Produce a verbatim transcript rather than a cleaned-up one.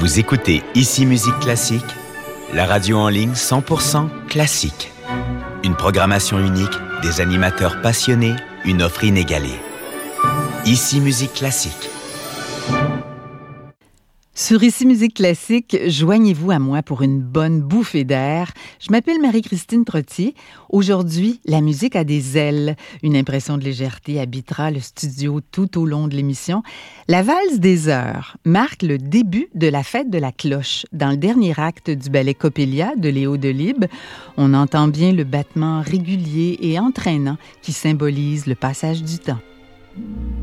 Vous écoutez Ici Musique Classique, la radio en ligne cent pour cent classique. Une programmation unique, des animateurs passionnés, une offre inégalée. Ici Musique Classique. Sur Ici Musique Classique, joignez-vous à moi pour une bonne bouffée d'air. Je m'appelle Marie-Christine Trottier. Aujourd'hui, la musique a des ailes. Une impression de légèreté habitera le studio tout au long de l'émission. La valse des heures marque le début de la fête de la cloche. Dans le dernier acte du ballet Coppelia de Léo Delibes, on entend bien le battement régulier et entraînant qui symbolise le passage du temps.